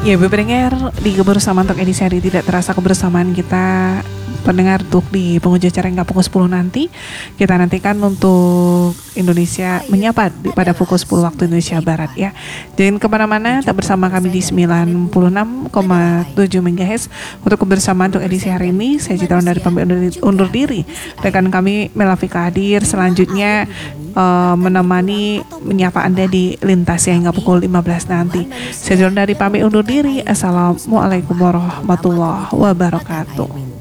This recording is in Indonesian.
Ya, pendengar, di kebersamaan untuk edisi hari tidak terasa kebersamaan kita pendengar untuk di penghujung acara hingga pukul 10 nanti. Kita nantikan untuk Indonesia menyapa pada pukul 10 waktu Indonesia Barat ya. Jangan kemana-mana, tak bersama kami di 96,7 MHz untuk kebersamaan untuk edisi hari ini. Saya Citra dari pamit undur diri. Rekan kami Melafika hadir selanjutnya menemani menyapa Anda di lintas hingga pukul 15 nanti. Saya dari pamit undur diri. Assalamualaikum warahmatullahi wabarakatuh.